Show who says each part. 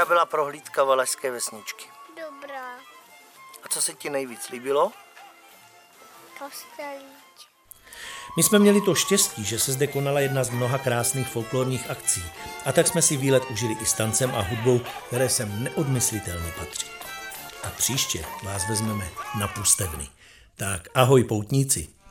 Speaker 1: Včera byla prohlídka Valašské vesničky.
Speaker 2: Dobrá.
Speaker 1: A co se ti nejvíc líbilo?
Speaker 2: Kostelík.
Speaker 3: My jsme měli to štěstí, že se zde konala jedna z mnoha krásných folklorních akcí. A tak jsme si výlet užili i s tancem a hudbou, které sem neodmyslitelně patří. A příště vás vezmeme na pustevny. Tak ahoj poutníci.